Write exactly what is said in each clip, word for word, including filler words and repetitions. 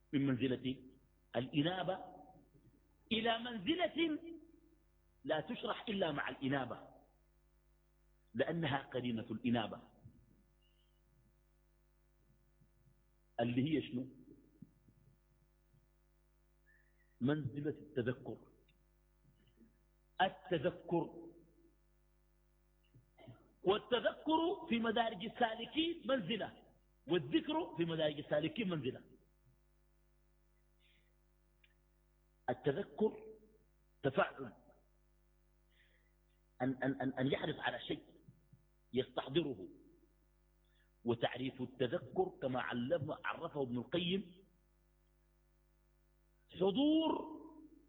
من منزلة الإنابة إلى منزلة لا تشرح إلا مع الإنابة، لأنها قرينة الإنابة اللي هي شنو؟ منزلة التذكر. التذكر والتذكر في مدارج السالكين منزلة، والذكر في مدارج السالكين منزلة. التذكر تفاعل، أن, أن, أن, أن يحرص على شيء يستحضره. وتعريف التذكر كما علم عرفه ابن القيم حضور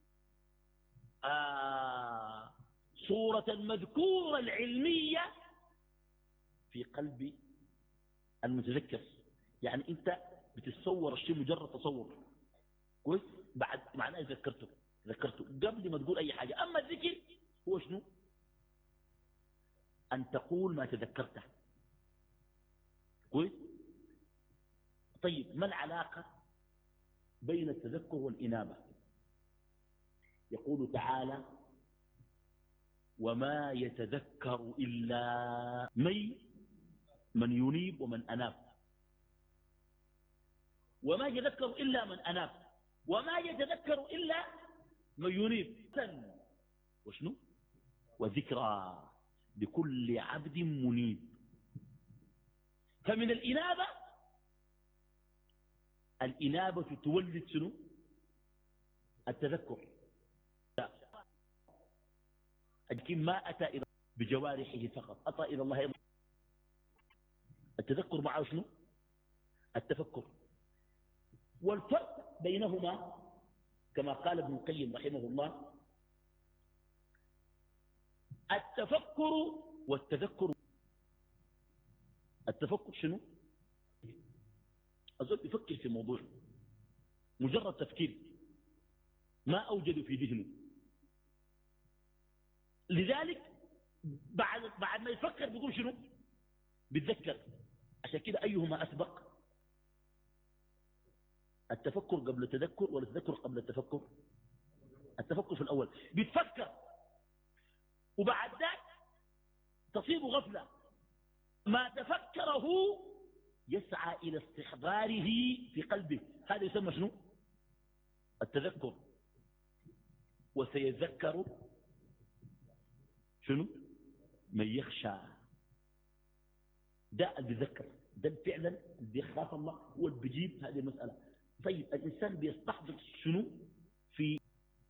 آه صورة المذكورة العلمية في قلب المتذكر. يعني انت بتتصور الشيء مجرد تصور كويس، بعد معناه ذكرته ذكرته قبل ما تقول اي حاجة. اما الذكر هو شنو؟ ان تقول ما تذكرته كويس. طيب ما العلاقة بين التذكر والإنابة؟ يقول تعالى وما يتذكر إلا من من ينيب ومن أناب. وما يتذكر إلا من أناب، وما يتذكر إلا من ينيب. وشنو؟ وذكرى لكل عبد منيب. فمن الإنابة، الإنابة تولد شنو؟ التذكر. لكن ما أتى إلى بجوارحه فقط، أتى إلى الله. التذكر معه شنو؟ التفكر. والفرق بينهما كما قال ابن القيم رحمه الله التفكر والتذكر. التفكر شنو؟ الزول يفكر في موضوع مجرد تفكير ما أوجد في ذهنه، لذلك بعد بعد ما يفكر بيقول شنو؟ بيتذكر. عشان كده أيهما أسبق؟ التفكر قبل التذكر ولا التذكر قبل التفكر؟ التفكر في الأول بيتفكر، وبعد ذلك تصيب غفلة. ما تفكره يسعى إلى استحضاره في قلبه، هذا يسمى شنو؟ التذكر. وسيذكر شنو؟ من يخشى. ده اللي بيذكر، ده فعلا اللي بيخاف الله، هو اللي بيجيب هذه المسألة. طيب الإنسان بيستحضر شنو في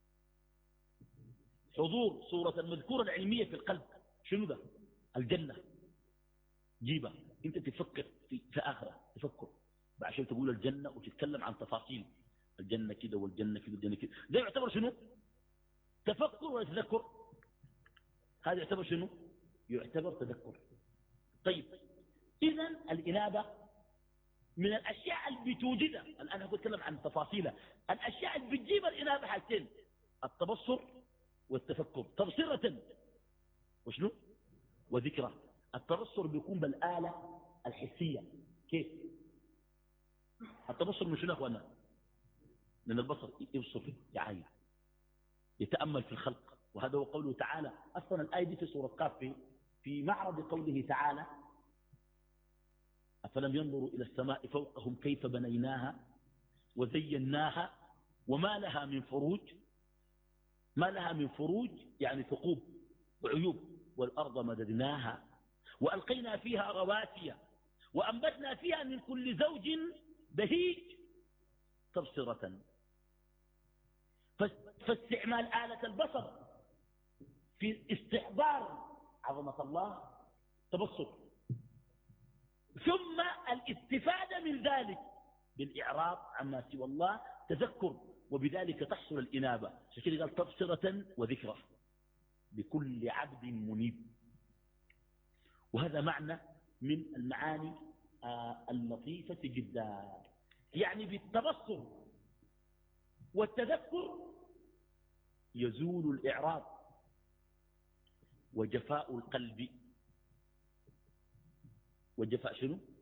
حضور صورة المذكورة العلمية في القلب؟ شنو ده؟ الجنة. جيبها انت تفكر في, في آخرة، تفكر عشان تقول الجنة وتتكلم عن تفاصيل الجنة كده والجنة كده والجنة كده. ده يعتبر شنو؟ تفكر ولا تذكر؟ هذا يعتبر شنو؟ يعتبر تذكر. طيب إذن الإنابة من الأشياء اللي بتوجدها، الآن أقول أتكلم عن تفاصيلها. الأشياء اللي بتجيب الإنابة حاجتين: التبصر والتفكر. تبصرة وشنو؟ وذكرى. التبصر بيكون بالآلة الحسية. كيف؟ التبصر من شنو يا أخوانا؟ من البصر، يبصر فيه، يعاين، يتأمل في الخلق. وهذا هو قوله تعالى. أصلا الآية دي في سورة قاف في معرض قوله تعالى أفلم ينظروا إلى السماء فوقهم كيف بنيناها وزيناها وما لها من فروج. ما لها من فروج يعني ثقوب وعيوب. والأرض مددناها وألقينا فيها رواسي وأنبتنا فيها من كل زوج بهيج. تبصرة. فاستعمال آلة البصر في استحضار عظمة الله تبصر، ثم الاستفادة من ذلك بالإعراض عما سوى الله تذكر، وبذلك تحصل الإنابة. عشان كده قال تبصرة وذكرى بكل عبد منيب. وهذا معنى من المعاني اللطيفة جدا. يعني بالتبصر والتذكر يزول الإعراض وجفاء القلب. وجفاء شنو؟